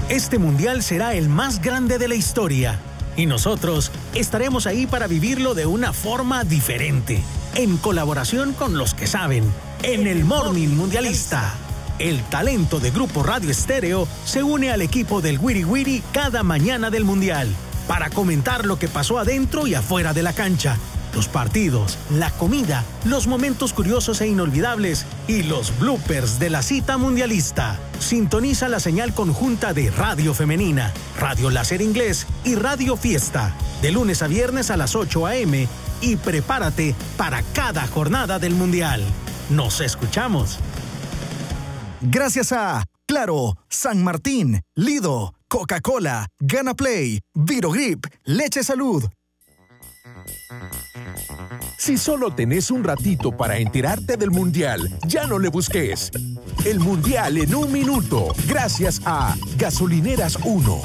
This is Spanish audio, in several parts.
Este mundial será el más grande de la historia y nosotros estaremos ahí para vivirlo de una forma diferente, en colaboración con los que saben, en el Morning Mundialista. El talento de Grupo Radio Estéreo se une al equipo del Wiri Wiri cada mañana del mundial para comentar lo que pasó adentro y afuera de la cancha, los partidos, la comida, los momentos curiosos e inolvidables y los bloopers de la cita mundialista. Sintoniza la señal conjunta de Radio Femenina, Radio Láser Inglés y Radio Fiesta, de lunes a viernes a las 8 a.m. y prepárate para cada jornada del mundial. ¡Nos escuchamos! Gracias a Claro, San Martín, Lido, Coca-Cola, Gana Play, Virogrip, Leche Salud. Si solo tenés un ratito para enterarte del Mundial, ya no le busques. El Mundial en un minuto, gracias a Gasolineras 1.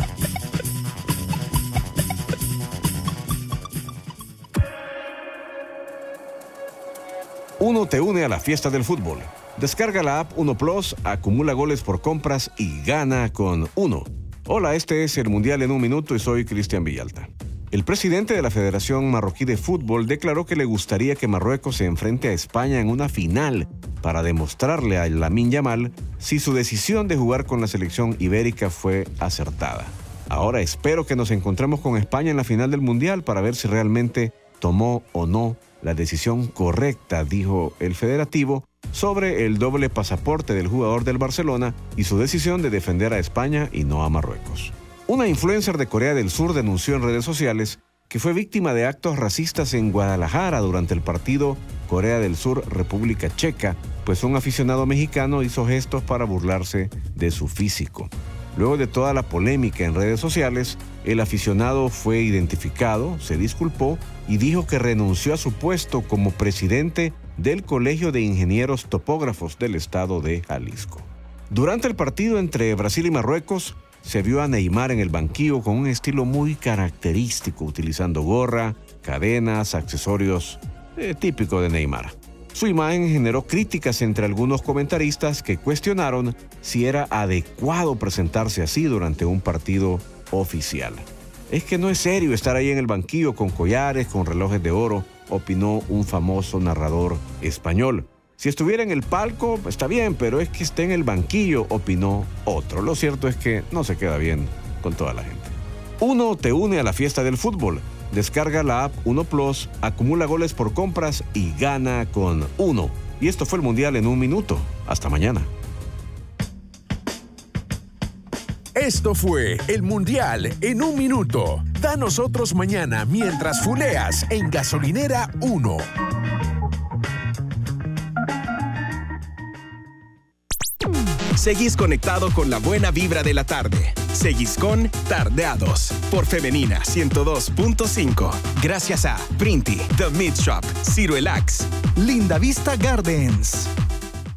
Uno te une a la fiesta del fútbol. Descarga la app Uno Plus, acumula goles por compras y gana con Uno. Hola, este es el Mundial en un minuto y soy Cristian Villalta. El presidente de la Federación Marroquí de Fútbol declaró que le gustaría que Marruecos se enfrente a España en una final para demostrarle a Lamine Yamal si su decisión de jugar con la selección ibérica fue acertada. Ahora espero que nos encontremos con España en la final del Mundial para ver si realmente tomó o no la decisión correcta, dijo el federativo, sobre el doble pasaporte del jugador del Barcelona y su decisión de defender a España y no a Marruecos. Una influencer de Corea del Sur denunció en redes sociales que fue víctima de actos racistas en Guadalajara durante el partido Corea del Sur-República Checa, pues un aficionado mexicano hizo gestos para burlarse de su físico. Luego de toda la polémica en redes sociales, el aficionado fue identificado, se disculpó y dijo que renunció a su puesto como presidente del Colegio de Ingenieros Topógrafos del estado de Jalisco. Durante el partido entre Brasil y Marruecos, se vio a Neymar en el banquillo con un estilo muy característico, utilizando gorra, cadenas, accesorios típico de Neymar. Su imagen generó críticas entre algunos comentaristas que cuestionaron si era adecuado presentarse así durante un partido oficial. Es que no es serio estar ahí en el banquillo con collares, con relojes de oro, opinó un famoso narrador español. Si estuviera en el palco, está bien, pero es que esté en el banquillo, opinó otro. Lo cierto es que no se queda bien con toda la gente. Uno te une a la fiesta del fútbol. Descarga la app Uno Plus, acumula goles por compras y gana con Uno. Y esto fue el Mundial en un minuto. Hasta mañana. Esto fue el Mundial en un minuto. Danos otros mañana mientras fuleas en Gasolinera 1. Seguís conectado con la buena vibra de la tarde. Seguís con Tardeados por Femenina 102.5. Gracias a Printi, The Meat Shop, Ciro Elax, Linda Vista Gardens.